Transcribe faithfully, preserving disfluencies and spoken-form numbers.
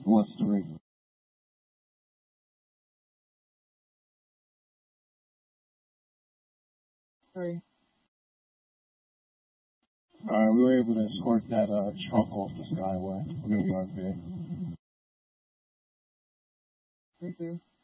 What's the reason? Sorry. Alright, we were able to escort that uh, truck off the skyway. We're gonna be on V. Me too.